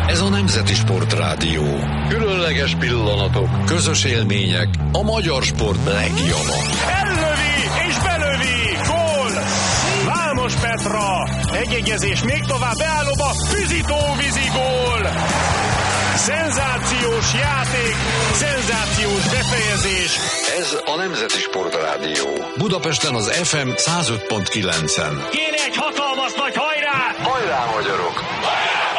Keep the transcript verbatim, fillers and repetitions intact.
Ez a Nemzeti Sportrádió. Különleges pillanatok, közös élmények, a magyar sport legjobbja. Ellövi és belövi, gól! Vámos Petra, egyegyezés még tovább beállóba, Füzitó-vízi gól! Szenzációs játék, szenzációs befejezés. Ez a Nemzeti Sportrádió. Budapesten az ef em száz öt pont kilencen. Kéne egy hatalmas nagy hajrá! Hajrá, magyarok!